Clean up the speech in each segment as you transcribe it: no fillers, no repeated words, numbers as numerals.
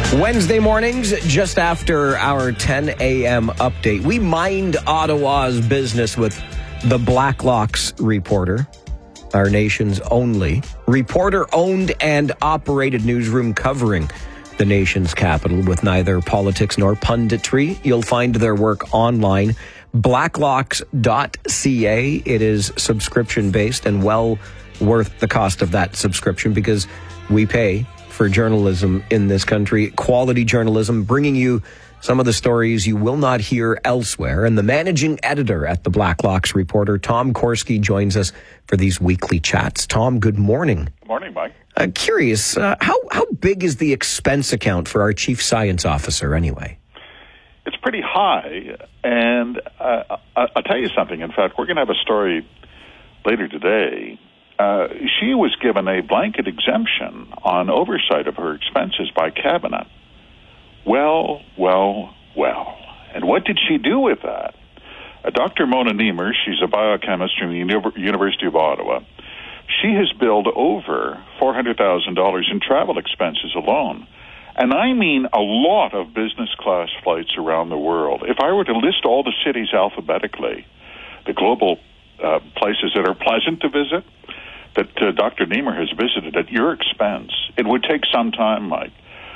Wednesday mornings, just after our 10 a.m. update, we mind Ottawa's business with the Blacklocks Reporter, our nation's only reporter-owned and operated newsroom covering the nation's capital with neither politics nor punditry. You'll find their work online, blacklocks.ca. It is subscription-based and well worth the cost of that subscription because we pay for journalism in this country, quality journalism, bringing you some of the stories you will not hear elsewhere. And the managing editor at the Blacklocks Reporter, Tom Korski, joins us for these weekly chats. Tom, good morning. Good morning, Mike. Curious, how big is the expense account for our chief science officer anyway? It's pretty high, and I'll tell you something. In fact, we're going to have a story later today. She was given a blanket exemption on oversight of her expenses by Cabinet. Well. And what did she do with that? Dr. Mona Niemer, she's a biochemist from the University of Ottawa. She has billed over $400,000 in travel expenses alone. And I mean a lot of business class flights around the world. If I were to list all the cities alphabetically, the global places that are pleasant to visit, that Dr. Niemer has visited at your expense, it would take some time, Mike.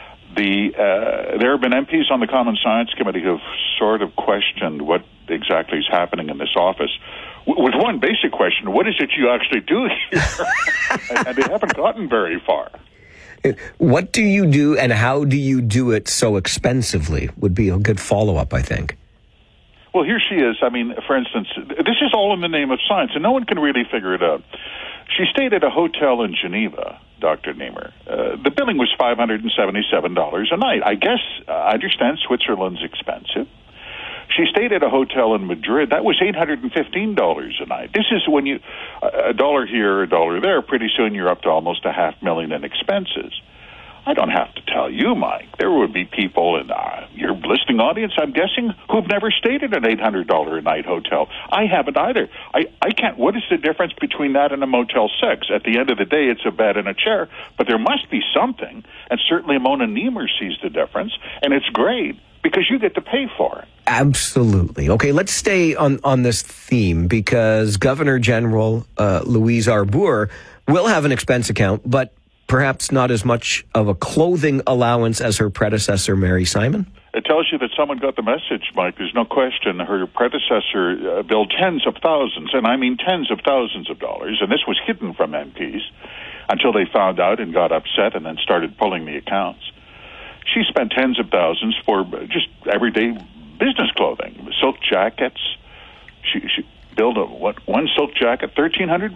There have been MPs on the Common Science Committee who have sort of questioned what exactly is happening in this office. With one basic question, what is it you actually do here? And they haven't gotten very far. What do you do and how do you do it so expensively would be a good follow-up, I think. Well, here she is. I mean, for instance, this is all in the name of science, and no one can really figure it out. She stayed at a hotel in Geneva, Dr. Niemer. The billing was $577 a night. I guess, I understand Switzerland's expensive. She stayed at a hotel in Madrid. That was $815 a night. This is when you, a dollar here, a dollar there, pretty soon you're up to almost $500,000 in expenses. I don't have to tell you, Mike. There would be people in your listening audience, I'm guessing, who've never stayed at an $800 a night hotel. I haven't either. I can't. What is the difference between that and a Motel 6? At the end of the day, it's a bed and a chair, but there must be something, and certainly Mona Niemer sees the difference, and it's great because you get to pay for it. Absolutely. Okay, let's stay on this theme because Governor General Louise Arbour will have an expense account, but perhaps not as much of a clothing allowance as her predecessor, Mary Simon? It tells you that someone got the message, Mike. There's no question. Her predecessor billed tens of thousands, and I mean tens of thousands of dollars, and this was hidden from MPs until they found out and got upset and then started pulling the accounts. She spent tens of thousands for just everyday business clothing, silk jackets. She billed one silk jacket, $1,300,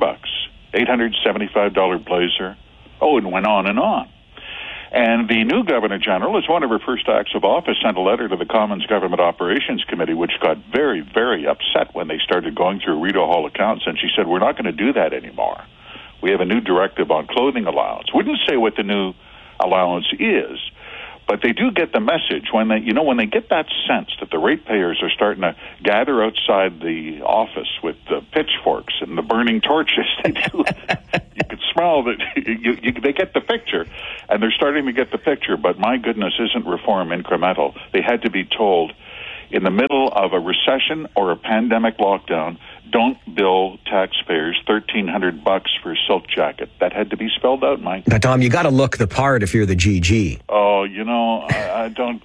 $875 blazer. Oh, it went on and on. And the new Governor General, as one of her first acts of office, sent a letter to the Commons Government Operations Committee, which got very, very upset when they started going through Rita Hall accounts. And she said, we're not going to do that anymore. We have a new directive on clothing allowance. Wouldn't say what the new allowance is, but they do get the message when they get that sense that the ratepayers are starting to gather outside the office with the pitchforks and the burning torches. They do. You could smell that. They get the picture, and they're starting to get the picture. But my goodness, isn't reform incremental? They had to be told in the middle of a recession or a pandemic lockdown, don't bill taxpayers $1,300 for a silk jacket. That had to be spelled out, Mike. Now, Tom, you got to look the part if you're the GG. Oh, I don't.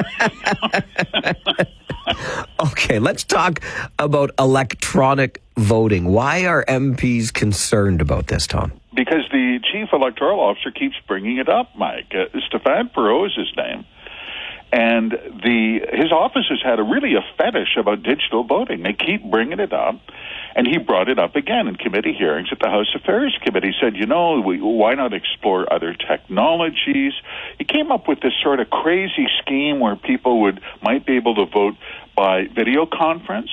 Okay, let's talk about electronic voting. Why are MPs concerned about this, Tom? Because the chief electoral officer keeps bringing it up, Mike. Stéphane Perreault is his name. And his office has had a fetish about digital voting. They keep bringing it up, and he brought it up again in committee hearings at the House Affairs Committee. He said, why not explore other technologies? He came up with this sort of crazy scheme where people might be able to vote by video conference.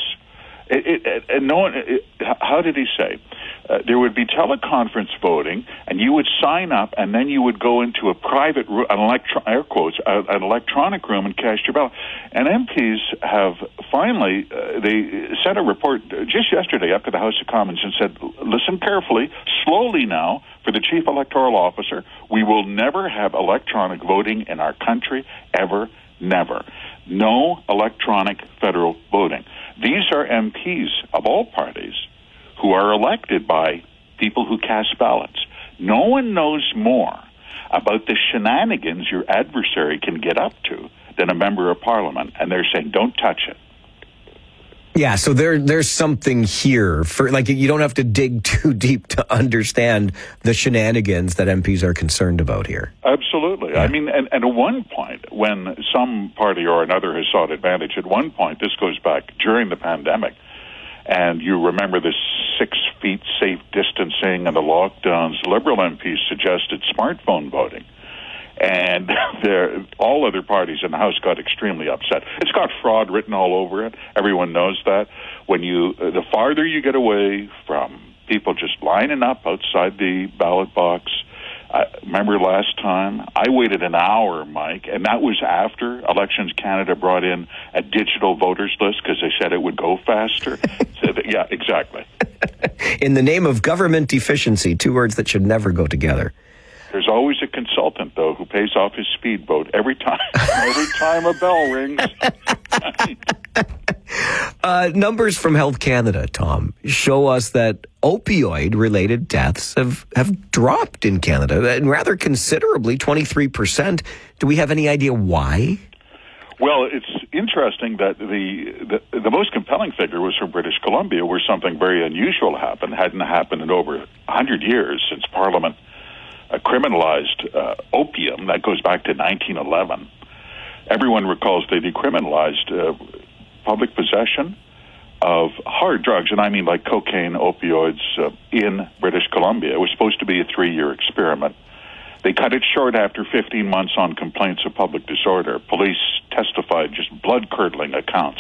How did he say? There would be teleconference voting, and you would sign up, and then you would go into a private room, an electronic room, and cast your ballot. And MPs have finally, they sent a report just yesterday up to the House of Commons and said, listen carefully, slowly now, for the chief electoral officer. We will never have electronic voting in our country, ever, never. No electronic federal voting. These are MPs of all parties who are elected by people who cast ballots. No one knows more about the shenanigans your adversary can get up to than a member of parliament, and they're saying, don't touch it. Yeah, so there's something here for, like, you don't have to dig too deep to understand the shenanigans that MPs are concerned about here. Absolutely. Yeah. I mean, and at one point, when some party or another has sought advantage, at one point, this goes back during the pandemic, and you remember the 6 feet safe distancing and the lockdowns, Liberal MPs suggested smartphone voting. And all other parties in the House got extremely upset. It's got fraud written all over it. Everyone knows that. When the farther you get away from people just lining up outside the ballot box, remember last time? I waited an hour, Mike, and that was after Elections Canada brought in a digital voters list because they said it would go faster. Yeah, exactly. In the name of government efficiency, 2 words that should never go together. There's always a consultant, though, who pays off his speedboat every time a bell rings. Numbers from Health Canada, Tom, show us that opioid-related deaths have dropped in Canada, and rather considerably, 23%. Do we have any idea why? Well, it's interesting that the most compelling figure was from British Columbia, where something very unusual happened. Hadn't happened in over 100 years since Parliament criminalized opium. That goes back to 1911. Everyone recalls they decriminalized public possession of hard drugs, and I mean like cocaine, opioids, in British Columbia. It was supposed to be a 3-year experiment. They cut it short after 15 months on complaints of public disorder. Police testified just blood-curdling accounts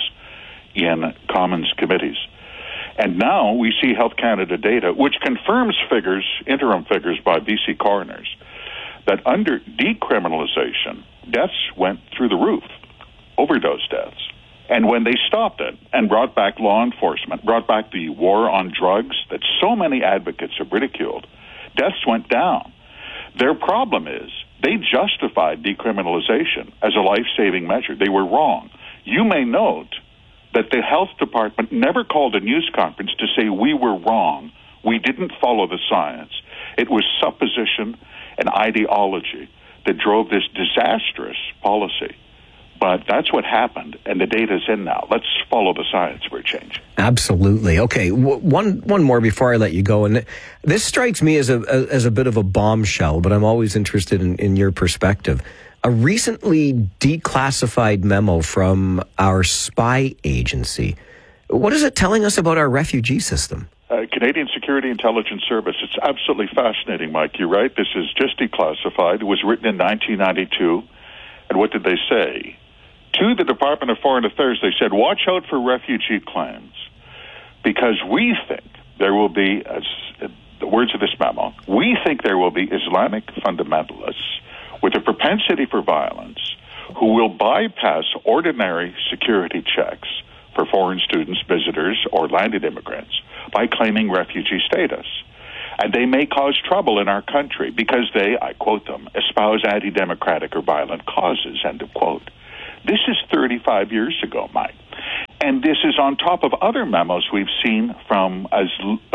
in Commons committees. And now we see Health Canada data, which confirms interim figures by BC coroners, that under decriminalization, deaths went through the roof, overdose deaths. And when they stopped it and brought back law enforcement, brought back the war on drugs that so many advocates have ridiculed, deaths went down. Their problem is they justified decriminalization as a life-saving measure. They were wrong. You may note that the health department never called a news conference to say we were wrong. We didn't follow the science. It was supposition and ideology that drove this disastrous policy. But that's what happened, and the data's in now. Let's follow the science for a change. Absolutely. Okay, one more before I let you go. And this strikes me as a bit of a bombshell, but I'm always interested in your perspective. A recently declassified memo from our spy agency. What is it telling us about our refugee system? Canadian Security Intelligence Service. It's absolutely fascinating, Mike. You're right. This is just declassified. It was written in 1992. And what did they say? To the Department of Foreign Affairs, they said, watch out for refugee claims, because we think there will be, as the words of this memo, we think there will be Islamic fundamentalists with a propensity for violence who will bypass ordinary security checks for foreign students, visitors, or landed immigrants by claiming refugee status. And they may cause trouble in our country because they, I quote them, espouse anti-democratic or violent causes, end of quote. This is 35 years ago, Mike. And this is on top of other memos we've seen from as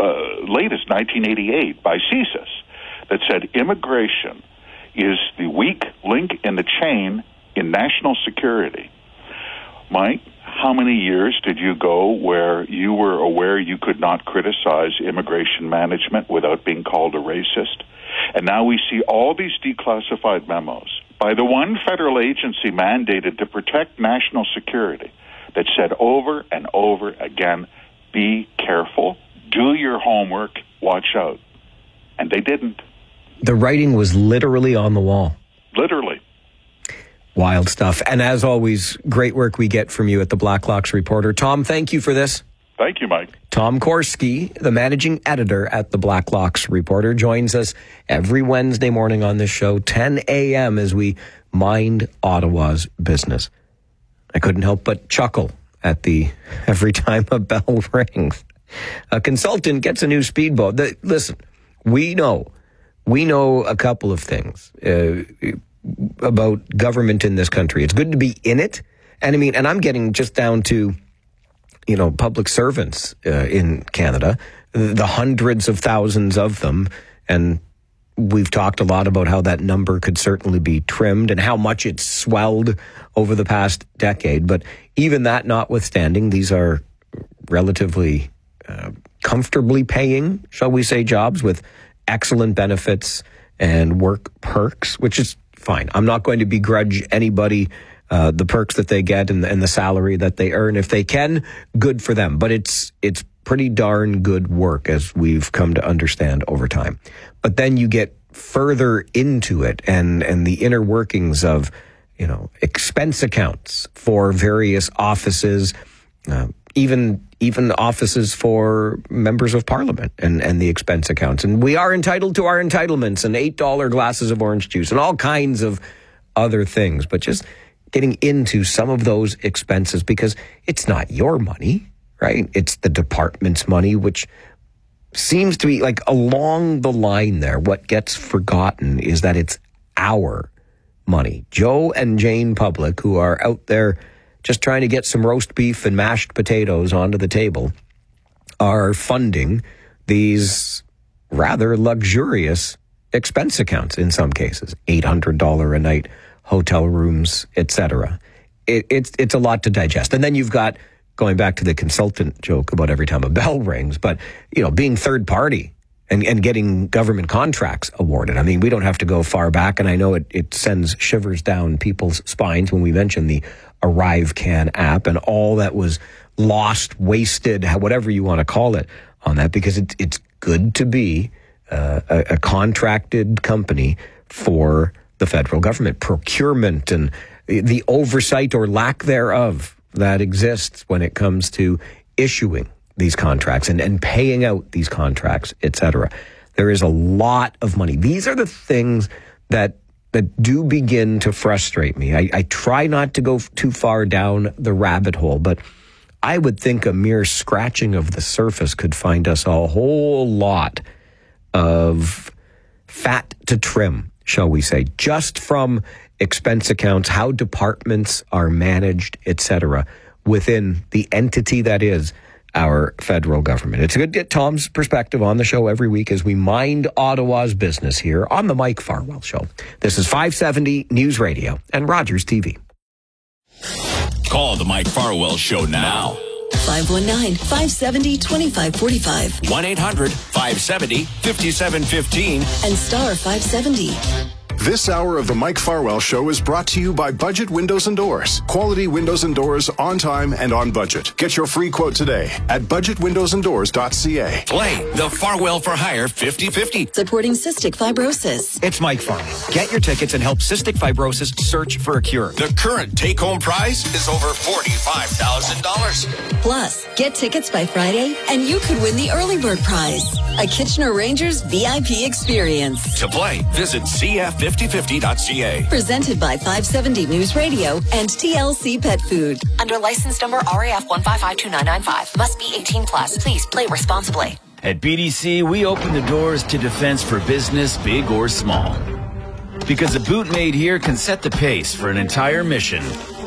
late as 1988 by CSIS that said immigration is the weak link in the chain in national security. Mike, how many years did you go where you were aware you could not criticize immigration management without being called a racist? And now we see all these declassified memos by the one federal agency mandated to protect national security that said over and over again, be careful, do your homework, watch out. And they didn't. The writing was literally on the wall. Literally. Wild stuff. And as always, great work we get from you at the Blacklocks Reporter. Tom, thank you for this. Thank you, Mike. Tom Korski, the managing editor at the Blacklocks Reporter, joins us every Wednesday morning on this show, 10 a.m., as we mind Ottawa's business. I couldn't help but chuckle at every time a bell rings. A consultant gets a new speedboat. Listen, we know we know a couple of things about government in this country. It's good to be in it. And and I'm getting just down to, public servants in Canada, the hundreds of thousands of them. And we've talked a lot about how that number could certainly be trimmed and how much it's swelled over the past decade. But even that notwithstanding, these are relatively comfortably paying, shall we say, jobs with excellent benefits and work perks, which is fine. I'm not going to begrudge anybody the perks that they get and the salary that they earn. If they can, good for them. But it's pretty darn good work, as we've come to understand over time. But then you get further into it and the inner workings of, expense accounts for various offices, even offices for members of parliament and the expense accounts. And we are entitled to our entitlements and $8 glasses of orange juice and all kinds of other things. But just getting into some of those expenses, because it's not your money, right? It's the department's money, which seems to be like along the line there. What gets forgotten is that it's our money. Joe and Jane Public, who are out there just trying to get some roast beef and mashed potatoes onto the table, are funding these rather luxurious expense accounts in some cases, $800 a night hotel rooms, etc. It's a lot to digest. And then you've got, going back to the consultant joke about every time a bell rings, but being third party and getting government contracts awarded. We don't have to go far back, and I know it sends shivers down people's spines when we mention the ArriveCan app and all that was lost, wasted, whatever you want to call it on that, because it's good to be a contracted company for the federal government. Procurement and the oversight or lack thereof that exists when it comes to issuing these contracts and paying out these contracts, etc. There is a lot of money. These are the things that do begin to frustrate me. I try not to go too far down the rabbit hole, but I would think a mere scratching of the surface could find us a whole lot of fat to trim, shall we say, just from expense accounts, how departments are managed, etc., within the entity that is our federal government. It's good to get Tom's perspective on the show every week as we mind Ottawa's business here on the Mike Farwell Show. This is 570 News Radio and Rogers TV. Call the Mike Farwell Show now. 519-570-2545. 1-800-570-5715. And star 570. This hour of the Mike Farwell Show is brought to you by Budget Windows and Doors. Quality windows and doors on time and on budget. Get your free quote today at budgetwindowsanddoors.ca. Play the Farwell for Hire 50-50. Supporting cystic fibrosis. It's Mike Farwell. Get your tickets and help cystic fibrosis search for a cure. The current take-home prize is over $45,000. Plus, get tickets by Friday and you could win the early bird prize. A Kitchener Rangers VIP experience. To play, visit CF5050.ca. Presented by 570 News Radio and TLC Pet Food. Under license number RAF 1552995. Must be 18 plus. Please play responsibly. At BDC, we open the doors to defense for business, big or small. Because a boot made here can set the pace for an entire mission.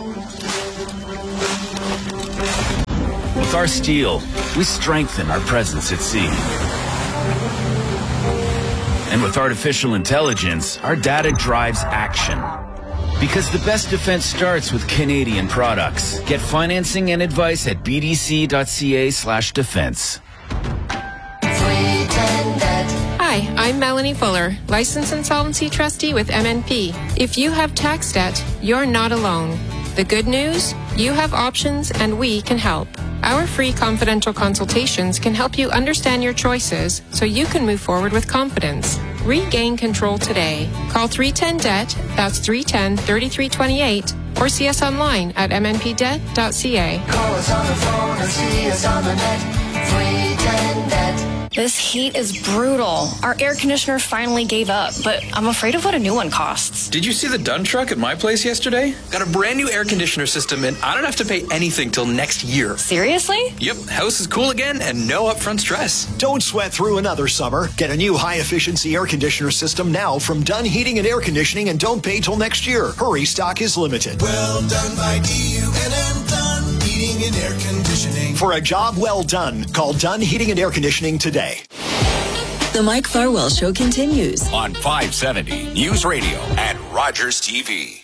With our steel, we strengthen our presence at sea. And with artificial intelligence, our data drives action. Because the best defense starts with Canadian products. Get financing and advice at bdc.ca/defense. Hi, I'm Melanie Fuller, Licensed Insolvency Trustee with MNP. If you have tax debt, you're not alone. The good news? You have options and we can help. Our free confidential consultations can help you understand your choices so you can move forward with confidence. Regain control today. Call 310-DEBT, that's 310-3328, or see us online at mnpdebt.ca. Call us on the phone or see us on the net. 310-DEBT. This heat is brutal. Our air conditioner finally gave up, but I'm afraid of what a new one costs. Did you see the Dunn truck at my place yesterday? Got a brand new air conditioner system, and I don't have to pay anything till next year. Seriously? Yep, house is cool again and no upfront stress. Don't sweat through another summer. Get a new high-efficiency air conditioner system now from Dunn Heating and Air Conditioning and don't pay till next year. Hurry, stock is limited. Well done by DUNN, Dunn Heating and Air Conditioning. For a job well done, call Dunn Heating and Air Conditioning today. The Mike Farwell Show continues on 570 News Radio and Rogers TV.